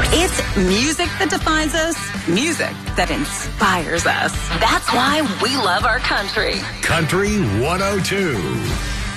It's music that defines us, music that inspires us. That's why we love our country. Country 102.